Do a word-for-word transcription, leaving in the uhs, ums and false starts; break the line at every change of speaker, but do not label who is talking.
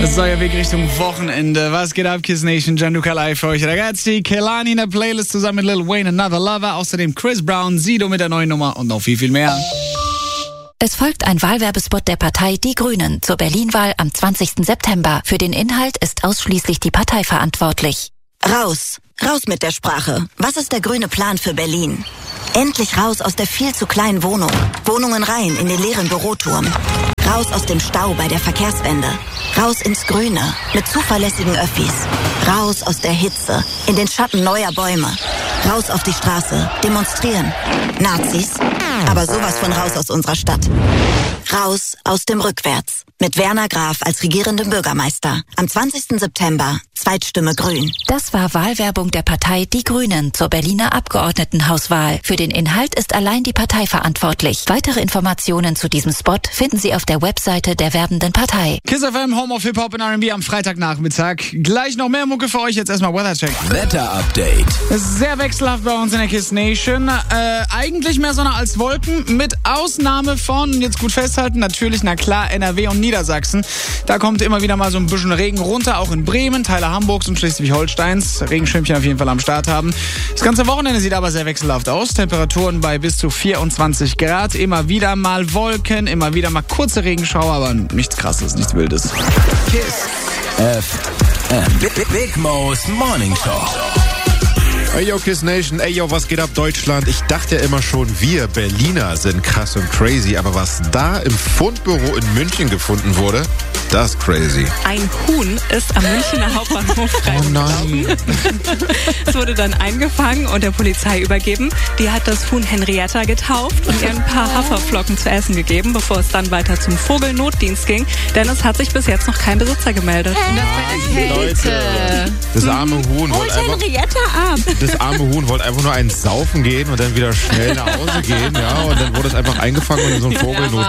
Es soll ja Weg Richtung Wochenende. Was geht ab, Kiss Nation? Gianluca live für euch. Ragazzi, Kehlani in der Playlist zusammen mit Lil Wayne, Another Lover. Außerdem Chris Brown, Sido mit der neuen Nummer und noch viel, viel mehr.
Es folgt ein Wahlwerbespot der Partei Die Grünen zur Berlin-Wahl am zwanzigsten September. Für den Inhalt ist ausschließlich die Partei verantwortlich.
Raus, raus mit der Sprache. Was ist der grüne Plan für Berlin? Endlich raus aus der viel zu kleinen Wohnung. Wohnungen rein in den leeren Büroturm. Raus aus dem Stau bei der Verkehrswende. Raus ins Grüne mit zuverlässigen Öffis. Raus aus der Hitze in den Schatten neuer Bäume. Raus auf die Straße, demonstrieren. Nazis, aber sowas von raus aus unserer Stadt. Raus aus dem Rückwärts mit Werner Graf als regierendem Bürgermeister. Am zwanzigsten September, Zweitstimme Grün.
Das war Wahlwerbung der Partei Die Grünen zur Berliner Abgeordnetenhauswahl. Für den Inhalt ist allein die Partei verantwortlich. Weitere Informationen zu diesem Spot finden Sie auf der Webseite der werbenden Partei.
Kiss F M, Home of Hip Hop und R and B am Freitagnachmittag. Gleich noch mehr Mucke für euch, jetzt erstmal Weathercheck.
Wetter-Update.
Es ist sehr wechselhaft bei uns in der Kiss Nation. Äh, eigentlich mehr Sonne als Wolken, mit Ausnahme von, jetzt gut festhalten, natürlich, na klar, N R W und Niedersachsen. Da kommt immer wieder mal so ein bisschen Regen runter, auch in Bremen, Teile Hamburgs und Schleswig-Holsteins. Regenschirmchen auf jeden Fall am Start haben. Das ganze Wochenende sieht aber sehr wechselhaft aus. Temperaturen bei bis zu vierundzwanzig Grad. Immer wieder mal Wolken, immer wieder mal kurze Regenschauer, aber nichts Krasses, nichts Wildes.
Kiss F M. Big, Big Mo's Morning Show.
Ey yo, Kiss Nation, ey yo, was geht ab Deutschland? Ich dachte ja immer schon, wir Berliner sind krass und crazy, aber was da im Fundbüro in München gefunden wurde, das ist crazy.
Ein Huhn ist am Münchner Hauptbahnhof freigelaufen.
Oh nein.
Es wurde dann eingefangen und der Polizei übergeben. Die hat das Huhn Henrietta getauft und ihr ein paar Haferflocken zu essen gegeben, bevor es dann weiter zum Vogelnotdienst ging. Denn es hat sich bis jetzt noch kein Besitzer gemeldet.
Leute, das arme Huhn wollte einfach,
Henrietta ab.
das arme Huhn wollte einfach nur einen saufen gehen und dann wieder schnell nach Hause gehen, ja, und dann wurde es einfach eingefangen und in so ein Vogelnot